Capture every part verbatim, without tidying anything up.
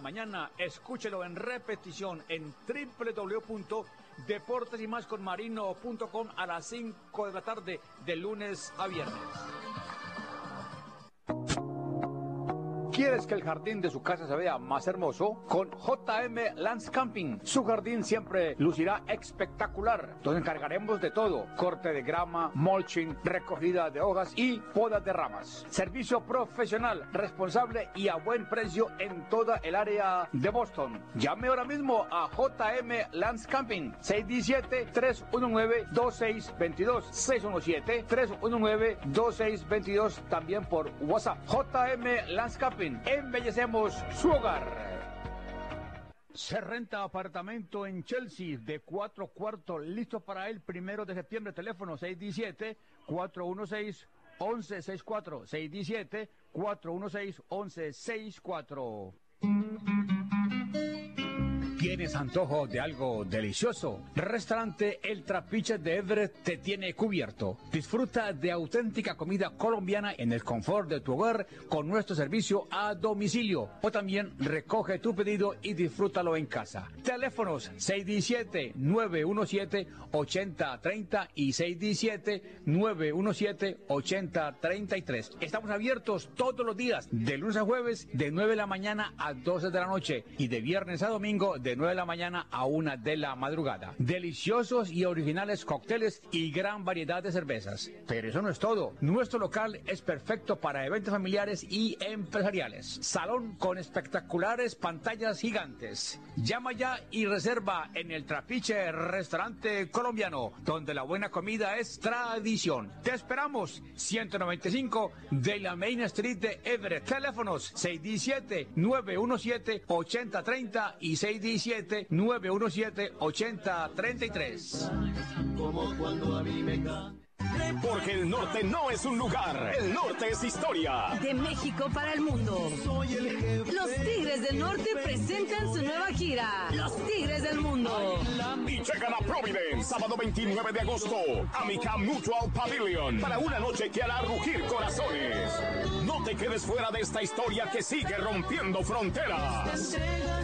mañana. Escúchelo en repetición en doble u doble u doble u punto deportes y más con marino punto com a las cinco de la tarde de lunes a viernes. ¿Quieres que el jardín de su casa se vea más hermoso? Con J M Landscaping, su jardín siempre lucirá espectacular. Nos encargaremos de todo: corte de grama, mulching, recogida de hojas y podas de ramas. Servicio profesional, responsable y a buen precio en toda el área de Boston. Llame ahora mismo a J M Landscaping, seis uno siete, tres uno nueve, dos seis dos dos, seis uno siete, tres uno nueve, dos seis dos dos, también por WhatsApp. J M Landscaping, embellecemos su hogar. Se renta apartamento en Chelsea de cuatro cuartos, listo para el primero de septiembre. Teléfono seis uno siete, cuatro uno seis, uno uno seis cuatro, seis uno siete, cuatro uno seis, uno uno seis cuatro. ¿Tienes antojo de algo delicioso? Restaurante El Trapiche de Everett te tiene cubierto. Disfruta de auténtica comida colombiana en el confort de tu hogar con nuestro servicio a domicilio. O también recoge tu pedido y disfrútalo en casa. Teléfonos seis uno siete, nueve uno siete, ocho cero tres cero y seis uno siete, nueve uno siete, ocho cero tres tres. Estamos abiertos todos los días, de lunes a jueves, de nueve de la mañana a doce de la noche y de viernes a domingo, de nueve de la mañana a una de la madrugada. Deliciosos y originales cócteles y gran variedad de cervezas. Pero eso no es todo. Nuestro local es perfecto para eventos familiares y empresariales. Salón con espectaculares pantallas gigantes. Llama ya y reserva en El Trapiche Restaurante Colombiano, donde la buena comida es tradición. Te esperamos. ciento noventa y cinco de la Main Street de Everett. Teléfonos seis uno siete, nueve uno siete, ocho cero tres cero y seis uno siete, nueve uno siete, ocho cero tres tres. Como cuando a mí me ca... Porque el norte no es un lugar, el norte es historia. De México para el mundo. Los Tigres del Norte presentan su nueva gira, Los Tigres del Mundo. Y llegan a Providence, sábado veintinueve de agosto, Amica Mutual Pavilion, para una noche que hará rugir corazones. No te quedes fuera de esta historia que sigue rompiendo fronteras.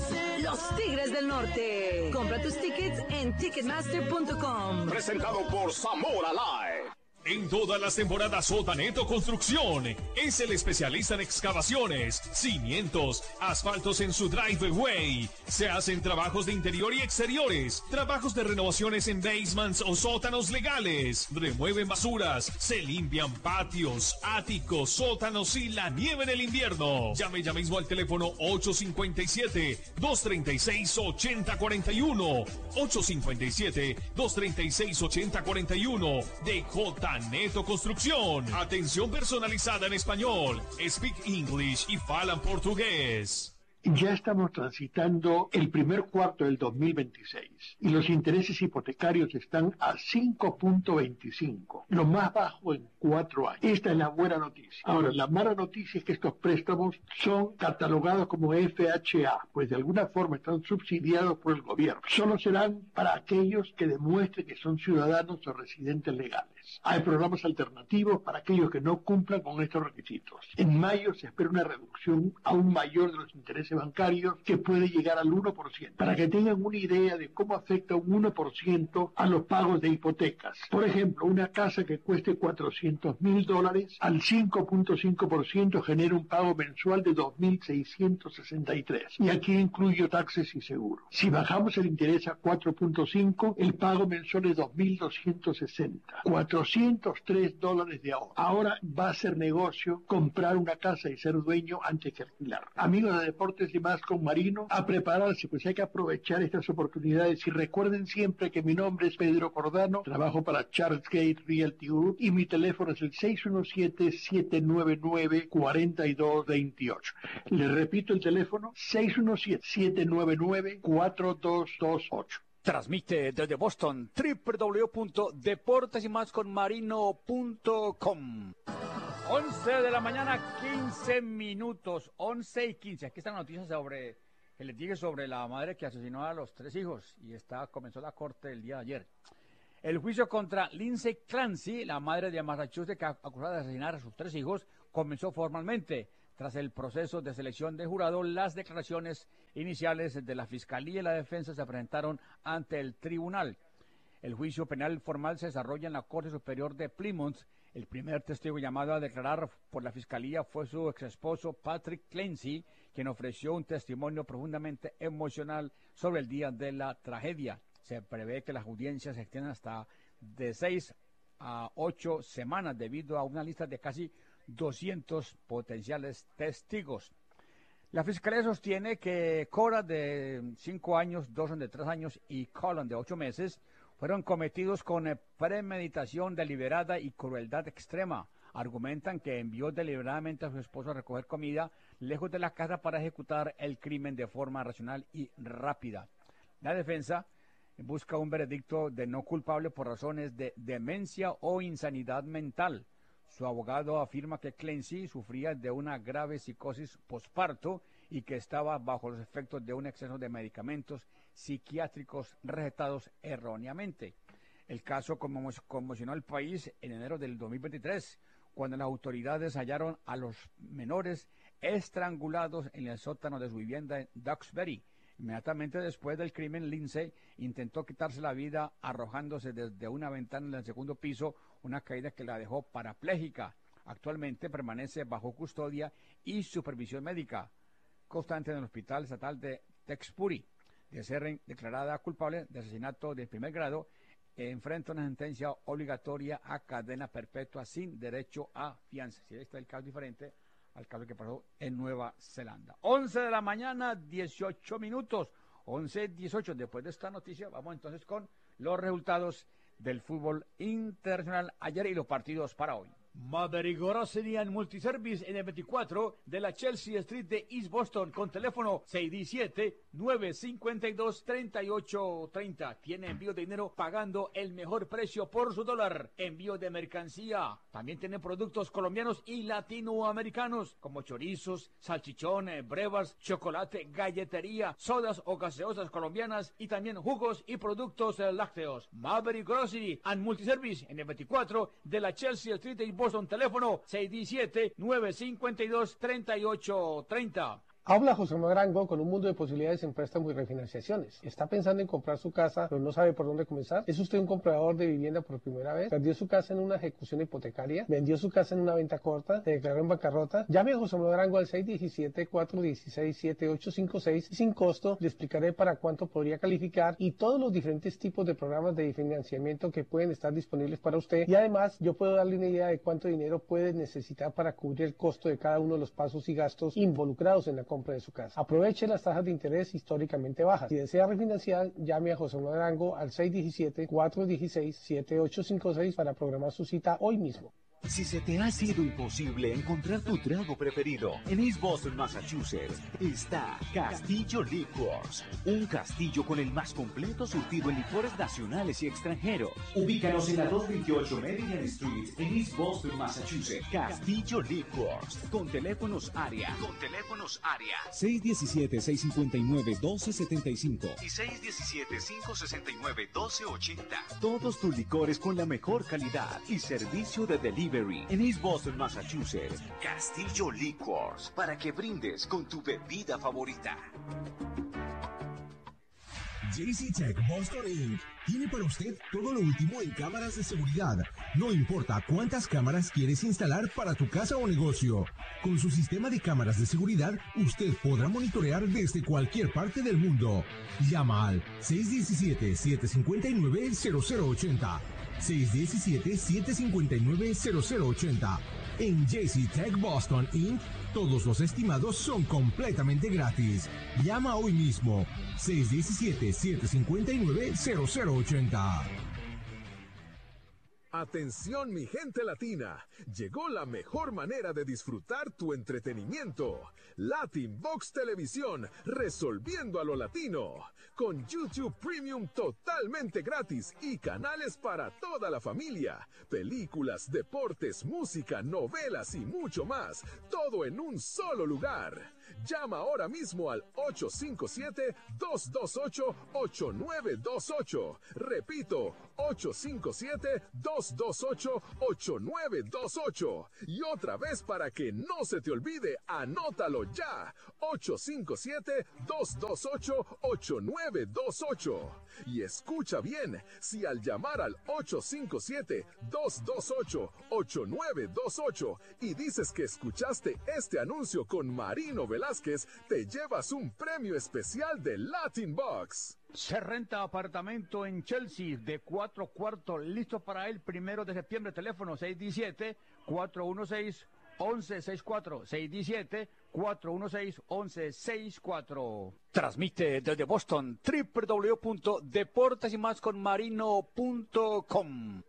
Los Tigres del Norte. Compra tus tickets en ticketmaster punto com. Presentado por Zamora Live. En todas las temporadas Sotaneto Construcción es el especialista en excavaciones, cimientos, asfaltos en su driveway. Se hacen trabajos de interior y exteriores, trabajos de renovaciones en basements o sótanos legales. Remueven basuras, se limpian patios, áticos, sótanos y la nieve en el invierno. Llame ya mismo al teléfono ocho cinco siete, dos tres seis, ocho cero cuatro uno. ocho cinco siete, dos tres seis, ocho cero cuatro uno de J. Neto Construcción. Atención personalizada en español. Speak English y falan portugués. Ya estamos transitando el primer cuarto del dos mil veintiséis y los intereses hipotecarios están a cinco punto veinticinco, lo más bajo en cuatro años. Esta es la buena noticia. Ahora, la mala noticia es que estos préstamos son catalogados como F H A, pues de alguna forma están subsidiados por el gobierno. Solo serán para aquellos que demuestren que son ciudadanos o residentes legales. Hay programas alternativos para aquellos que no cumplan con estos requisitos. En mayo se espera una reducción aún mayor de los intereses bancarios que puede llegar al uno por ciento. Para que tengan una idea de cómo afecta un uno por ciento a los pagos de hipotecas. Por ejemplo, una casa que cueste cuatrocientos mil dólares al cinco punto cinco por ciento genera un pago mensual de dos mil seiscientos sesenta y tres. Y aquí incluyo taxes y seguro. Si bajamos el interés a cuatro punto cinco, el pago mensual es dos mil doscientos sesenta. cuatrocientos tres dólares de ahorro. Ahora va a ser negocio comprar una casa y ser dueño antes que alquilar. Amigos de Deportes y Más con Marino, a prepararse, pues hay que aprovechar estas oportunidades y recuerden siempre que mi nombre es Pedro Cordano, trabajo para Charles Gate Realty Group y mi teléfono es el seis uno siete, siete nueve nueve, cuatro dos dos ocho. Le repito el teléfono, seis uno siete, siete nueve nueve, cuatro dos dos ocho. Transmite desde Boston, doble u doble u doble u punto deportes y más con marino punto com. once de la mañana, quince minutos, once y quince. Aquí está la noticia sobre, que les dije sobre la madre que asesinó a los tres hijos y está, comenzó la corte el día de ayer. El juicio contra Lindsay Clancy, la madre de Massachusetts que acusada de asesinar a sus tres hijos, comenzó formalmente. Tras el proceso de selección de jurado, las declaraciones iniciales de la Fiscalía y la Defensa se presentaron ante el tribunal. El juicio penal formal se desarrolla en la Corte Superior de Plymouth. El primer testigo llamado a declarar por la Fiscalía fue su exesposo Patrick Clancy, quien ofreció un testimonio profundamente emocional sobre el día de la tragedia. Se prevé que las audiencias se extiendan hasta de seis a ocho semanas debido a una lista de casi doscientos potenciales testigos. La Fiscalía sostiene que Cora, de cinco años, Dawson, de tres años, y Cullen, de ocho meses, fueron cometidos con premeditación deliberada y crueldad extrema. Argumentan que envió deliberadamente a su esposo a recoger comida lejos de la casa para ejecutar el crimen de forma racional y rápida. La defensa busca un veredicto de no culpable por razones de demencia o insanidad mental. Su abogado afirma que Clancy sufría de una grave psicosis posparto y que estaba bajo los efectos de un exceso de medicamentos psiquiátricos recetados erróneamente. El caso conmocionó al país en enero del dos mil veintitrés, cuando las autoridades hallaron a los menores estrangulados en el sótano de su vivienda en Duxbury. Inmediatamente después del crimen, Lindsay intentó quitarse la vida arrojándose desde una ventana del segundo piso, una caída que la dejó parapléjica. Actualmente permanece bajo custodia y supervisión médica constante en el Hospital Estatal de Tewksbury. De ser declarada culpable de asesinato de primer grado, enfrenta una sentencia obligatoria a cadena perpetua sin derecho a fianza. Si este es el caso diferente al caso que pasó en Nueva Zelanda. once de la mañana, dieciocho minutos, once dieciocho. Después de esta noticia, vamos entonces con los resultados del fútbol internacional ayer y los partidos para hoy. Maverick Grocery and Multiservice en el veinticuatro de la Chelsea Street de East Boston, con teléfono seis diecisiete, nueve cinco dos, tres ocho tres cero. Tiene envío de dinero pagando el mejor precio por su dólar. Envío de mercancía. También tiene productos colombianos y latinoamericanos como chorizos, salchichones, brevas, chocolate, galletería, sodas o gaseosas colombianas y también jugos y productos eh, lácteos. Maverick Grocery and Multiservice en el veinticuatro de la Chelsea Street de East Boston. Teléfono seis diecisiete, nueve cinco dos, tres ocho tres cero. Habla José Manuel Arango con un mundo de posibilidades en préstamos y refinanciaciones. ¿Está pensando en comprar su casa, pero no sabe por dónde comenzar? ¿Es usted un comprador de vivienda por primera vez? ¿Perdió su casa en una ejecución hipotecaria? ¿Vendió su casa en una venta corta? ¿Se declaró en bancarrota? Llame a José Manuel Arango al seis diecisiete, cuatro dieciséis, siete ocho cinco seis y sin costo le explicaré para cuánto podría calificar y todos los diferentes tipos de programas de financiamiento que pueden estar disponibles para usted. Y además, yo puedo darle una idea de cuánto dinero puede necesitar para cubrir el costo de cada uno de los pasos y gastos involucrados en la compra de su casa. Aproveche las tasas de interés históricamente bajas. Si desea refinanciar, llame a José Manuel Arango al seis diecisiete, cuatro dieciséis, siete ocho cinco seis para programar su cita hoy mismo. Si se te ha sido imposible encontrar tu trago preferido, en East Boston, Massachusetts, está Castillo Liquors, un castillo con el más completo surtido en licores nacionales y extranjeros. Ubícanos en la doscientos veintiocho Meridian Street, en East Boston, Massachusetts. Castillo Liquors, con teléfonos área, con teléfonos área seis diecisiete, seis cincuenta y nueve, doce setenta y cinco y seis diecisiete, cinco sesenta y nueve, doce ochenta. Todos tus licores con la mejor calidad y servicio de delivery. En East Boston, Massachusetts. Castillo Liquors, para que brindes con tu bebida favorita. J C Tech Boston incorporated tiene para usted todo lo último en cámaras de seguridad. No importa cuántas cámaras quieres instalar para tu casa o negocio. Con su sistema de cámaras de seguridad, usted podrá monitorear desde cualquier parte del mundo. Llama al seis diecisiete, siete cincuenta y nueve, cero cero ochenta. seis diecisiete, siete cincuenta y nueve, cero cero ochenta. En J C Tech Boston incorporated, todos los estimados son completamente gratis. Llama hoy mismo. seis diecisiete, siete cincuenta y nueve, cero cero ochenta. Atención mi gente latina, llegó la mejor manera de disfrutar tu entretenimiento. Latinbox Televisión, resolviendo a lo latino. Con YouTube Premium totalmente gratis y canales para toda la familia. Películas, deportes, música, novelas y mucho más. Todo en un solo lugar. Llama ahora mismo al ocho cinco siete, dos dos ocho, ocho nueve dos ocho. Repito, ocho cinco siete, dos dos ocho, ocho nueve dos ocho. Y otra vez para que no se te olvide, anótalo ya. ocho cinco siete, dos dos ocho, ocho nueve dos ocho. Y escucha bien, si al llamar al ocho cinco siete, dos dos ocho, ocho nueve dos ocho y dices que escuchaste este anuncio con Marino Velázquez, te llevas un premio especial de Latin Box. Se renta apartamento en Chelsea de cuatro cuartos, listo para el primero de septiembre. Teléfono seis uno siete, cuatro uno seis, uno uno seis cuatro, seis uno siete, cuatro uno seis, uno uno seis cuatro. Transmite desde Boston, doble u doble u doble u punto deportes y más con marino punto com.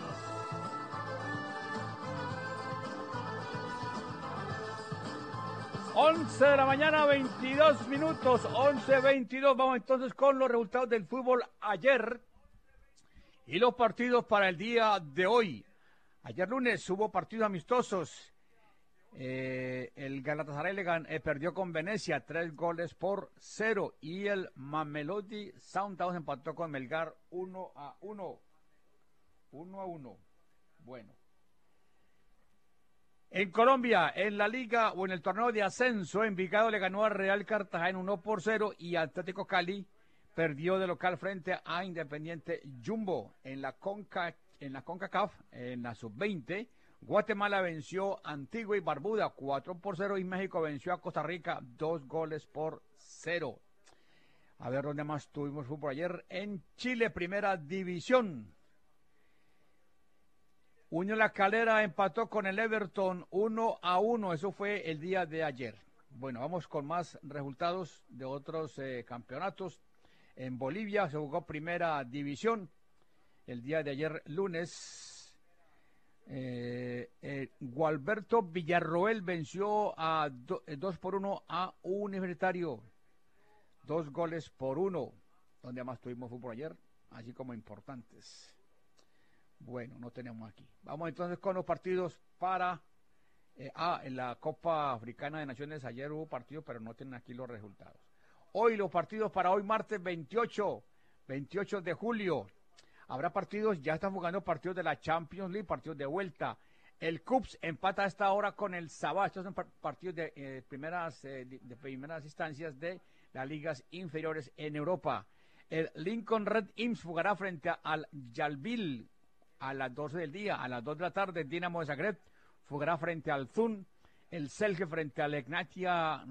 once de la mañana, veintidós minutos, once veintidós. Vamos entonces con los resultados del fútbol ayer y los partidos para el día de hoy. Ayer lunes hubo partidos amistosos. Eh, el Galatasaray le gan, eh, perdió con Venecia tres goles por cero y el Mamelodi Sundowns empató con Melgar uno a uno. uno a uno. Bueno. En Colombia, en la liga o en el torneo de ascenso, Envigado le ganó al Real Cartagena uno por cero y Atlético Cali perdió de local frente a Independiente Jumbo. En la Conca, en la CONCACAF, en la sub veinte, Guatemala venció a Antigua y Barbuda cuatro por cero y México venció a Costa Rica dos goles por cero. A ver dónde más tuvimos fútbol ayer. En Chile, primera división. Unión La Calera empató con el Everton uno a uno. Eso fue el día de ayer. Bueno, vamos con más resultados de otros eh, campeonatos. En Bolivia se jugó primera división. El día de ayer, lunes, eh, eh, Gualberto Villarroel venció a do, eh, dos por uno a Universitario. Dos goles por uno. ¿Dónde más tuvimos fútbol ayer? Así como importantes. Bueno, no tenemos aquí. Vamos entonces con los partidos para... Eh, ah, en la Copa Africana de Naciones ayer hubo partidos, pero no tienen aquí los resultados. Hoy los partidos para hoy, martes veintiocho, veintiocho de julio. Habrá partidos, ya están jugando partidos de la Champions League, partidos de vuelta. El Cups empata a esta hora con el Sabah. Estos son partidos de, eh, primeras, eh, de primeras instancias de las ligas inferiores en Europa. El Lincoln Red Imps jugará frente al Yalvil a las doce del día, a las dos de la tarde. Dinamo de Zagreb jugará frente al Zun, el Celje frente al Egnatia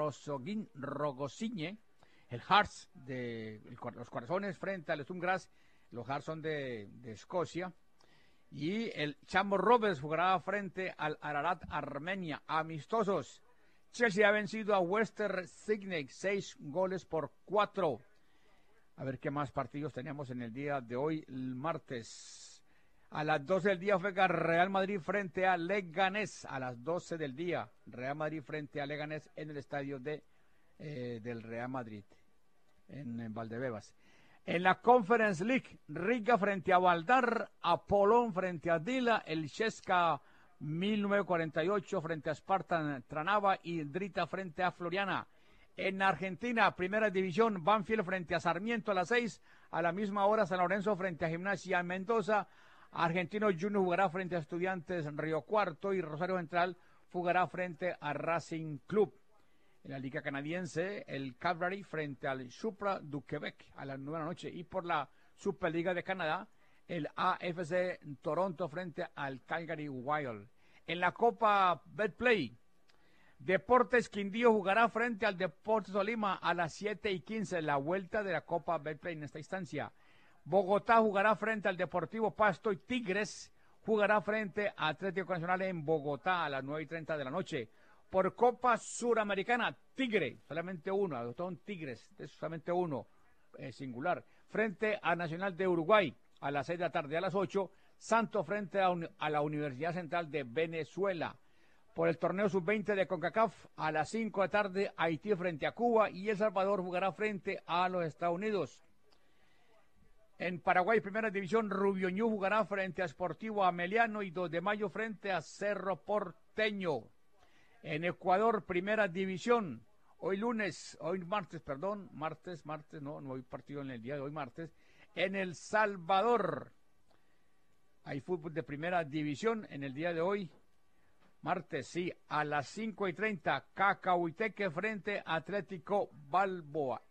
Rogosiñe, el Hearts de el, los Corazones frente al Sturm los Hearts son de, de Escocia, y el Chamo Roberts jugará frente al Ararat Armenia. Amistosos, Chelsea ha vencido a Western Sydney seis goles por cuatro. A ver qué más partidos tenemos en el día de hoy, el martes. A las doce del día juega Real Madrid frente a Leganés. A las doce del día, Real Madrid frente a Leganés en el estadio de, eh, del Real Madrid, en, en Valdebebas. En la Conference League, Riga frente a Valdar, Apolón frente a Dila, el Chesca mil novecientos cuarenta y ocho frente a Spartan Tranava y Drita frente a Floriana. En Argentina, primera división, Banfield frente a Sarmiento a las seis. A la misma hora, San Lorenzo frente a Gimnasia Mendoza. Argentino Junior jugará frente a Estudiantes Río Cuarto y Rosario Central jugará frente a Racing Club. En la Liga Canadiense, el Calgary frente al Supra du Quebec a las nueve de la noche. Y por la Superliga de Canadá, el A F C Toronto frente al Calgary Wild. En la Copa Betplay, Deportes Quindío jugará frente al Deportes Tolima a las siete y quince, la vuelta de la Copa Betplay en esta instancia. Bogotá jugará frente al Deportivo Pasto y Tigres jugará frente a Atlético Nacional en Bogotá a las nueve y treinta de la noche. Por Copa Suramericana, Tigre, solamente uno, son Tigres, solamente uno, eh, singular, frente a Nacional de Uruguay a las seis de la tarde. A las ocho, Santos frente a, un, a la Universidad Central de Venezuela. Por el torneo sub veinte de CONCACAF, a las cinco de la tarde, Haití frente a Cuba y El Salvador jugará frente a los Estados Unidos. En Paraguay, primera división, Rubio Ñu jugará frente a Sportivo Ameliano y dos de mayo frente a Cerro Porteño. En Ecuador, primera división. Hoy lunes, hoy martes, perdón, martes, martes, no, no hay partido en el día de hoy, martes. En El Salvador hay fútbol de primera división en el día de hoy. Martes, sí, a las cinco y treinta, Cacahuiteque frente a Atlético Balboa.